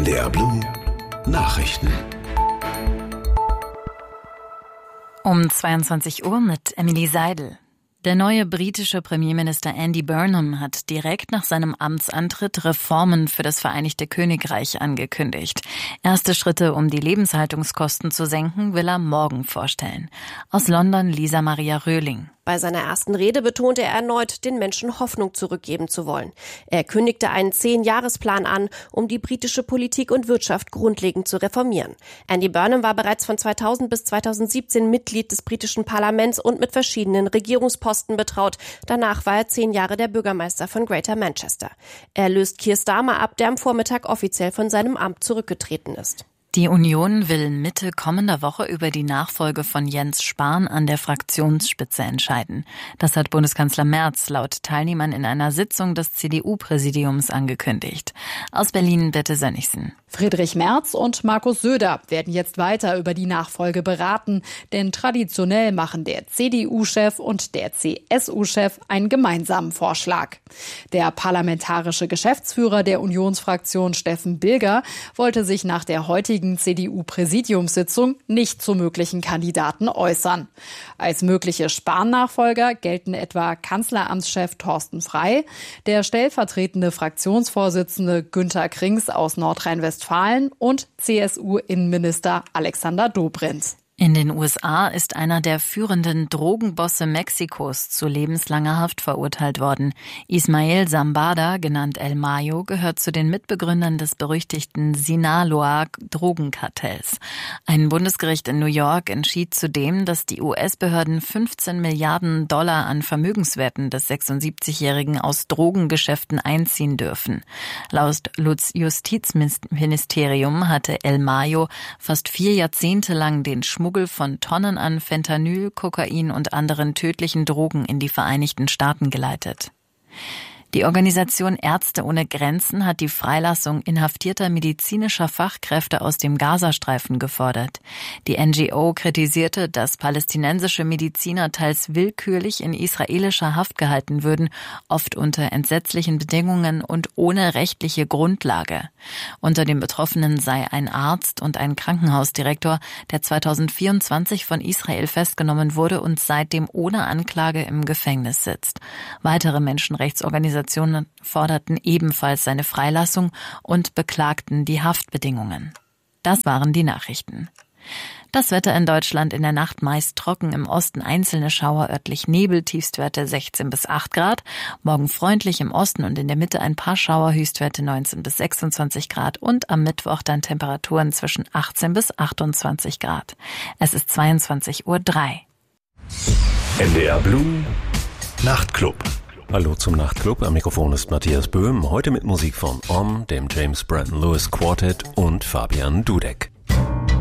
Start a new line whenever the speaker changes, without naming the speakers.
NDR Blue Nachrichten.
Um 22 Uhr mit Emily Seidel. Der neue britische Premierminister Andy Burnham hat direkt nach seinem Amtsantritt Reformen für das Vereinigte Königreich angekündigt. Erste Schritte, um die Lebenshaltungskosten zu senken, will er morgen vorstellen. Aus London Lisa Maria Röhling.
Bei seiner ersten Rede betonte er erneut, den Menschen Hoffnung zurückgeben zu wollen. Er kündigte einen 10-Jahresplan an, um die britische Politik und Wirtschaft grundlegend zu reformieren. Andy Burnham war bereits von 2000 bis 2017 Mitglied des britischen Parlaments und mit verschiedenen Regierungsposten betraut. Danach war er 10 Jahre der Bürgermeister von Greater Manchester. Er löst Keir Starmer ab, der am Vormittag offiziell von seinem Amt zurückgetreten ist.
Die Union will Mitte kommender Woche über die Nachfolge von Jens Spahn an der Fraktionsspitze entscheiden. Das hat Bundeskanzler Merz laut Teilnehmern in einer Sitzung des CDU-Präsidiums angekündigt. Aus Berlin Birte Sönnigsen.
Friedrich Merz und Markus Söder werden jetzt weiter über die Nachfolge beraten, denn traditionell machen der CDU-Chef und der CSU-Chef einen gemeinsamen Vorschlag. Der parlamentarische Geschäftsführer der Unionsfraktion Steffen Bilger wollte sich nach der heutigen CDU-Präsidiumssitzung nicht zu möglichen Kandidaten äußern. Als mögliche Spahn-Nachfolger gelten etwa Kanzleramtschef Thorsten Frey, der stellvertretende Fraktionsvorsitzende Günther Krings aus Nordrhein-Westfalen und CSU-Innenminister Alexander Dobrindt.
In den USA ist einer der führenden Drogenbosse Mexikos zu lebenslanger Haft verurteilt worden. Ismael Zambada, genannt El Mayo, gehört zu den Mitbegründern des berüchtigten Sinaloa-Drogenkartells. Ein Bundesgericht in New York entschied zudem, dass die US-Behörden 15 Milliarden Dollar an Vermögenswerten des 76-Jährigen aus Drogengeschäften einziehen dürfen. Laut Justizministerium hatte El Mayo fast 4 Jahrzehnte lang den Schmuggel von Tonnen an Fentanyl, Kokain und anderen tödlichen Drogen in die Vereinigten Staaten geleitet. Die Organisation Ärzte ohne Grenzen hat die Freilassung inhaftierter medizinischer Fachkräfte aus dem Gazastreifen gefordert. Die NGO kritisierte, dass palästinensische Mediziner teils willkürlich in israelischer Haft gehalten würden, oft unter entsetzlichen Bedingungen und ohne rechtliche Grundlage. Unter den Betroffenen sei ein Arzt und ein Krankenhausdirektor, der 2024 von Israel festgenommen wurde und seitdem ohne Anklage im Gefängnis sitzt. Weitere Menschenrechtsorganisationen forderten ebenfalls seine Freilassung und beklagten die Haftbedingungen. Das waren die Nachrichten. Das Wetter in Deutschland in der Nacht meist trocken, im Osten einzelne Schauer, örtlich Nebel, Tiefstwerte 16 bis 8 Grad. Morgen freundlich im Osten und in der Mitte ein paar Schauer, Höchstwerte 19 bis 26 Grad und am Mittwoch dann Temperaturen zwischen 18 bis 28 Grad. Es ist 22:03 Uhr.
NDR Blue Nachtclub.
Hallo zum Nachtclub, am Mikrofon ist Matthias Böhm, heute mit Musik von Om, dem James Brandon Lewis Quartet und Fabian Dudek.